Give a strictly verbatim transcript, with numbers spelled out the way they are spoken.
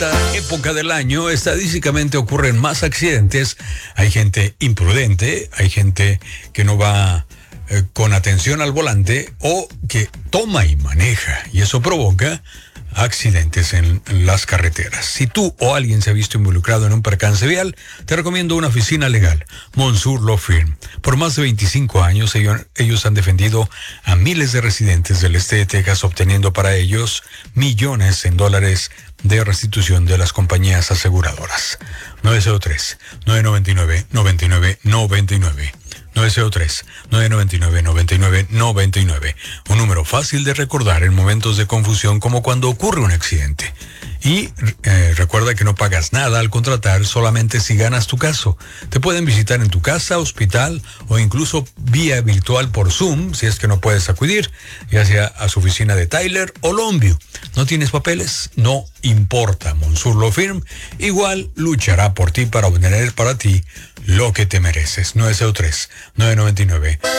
esta época del año, estadísticamente ocurren más accidentes. Hay gente imprudente, hay gente que no va eh, con atención al volante o que toma y maneja, y eso provoca accidentes en las carreteras. Si tú o alguien se ha visto involucrado en un percance vial, te recomiendo una oficina legal, Monsoor Law Firm. Por más de veinticinco años, ellos, ellos han defendido a miles de residentes del este de Texas, obteniendo para ellos millones en dólares de restitución de las compañías aseguradoras. nueve cero tres, nueve nueve nueve, nueve nueve nueve nueve. nueve cero tres, nueve nueve nueve, nueve nueve nueve nueve. Un número fácil de recordar en momentos de confusión como cuando ocurre un accidente. Y eh, recuerda que no pagas nada al contratar, solamente si ganas tu caso. Te pueden visitar en tu casa, hospital o incluso vía virtual por Zoom, si es que no puedes acudir, ya sea a su oficina de Tyler o Longview. ¿No tienes papeles? No importa. Monsoor Law Firm igual luchará por ti para obtener para ti lo que te mereces. nueve cero tres, nueve nueve nueve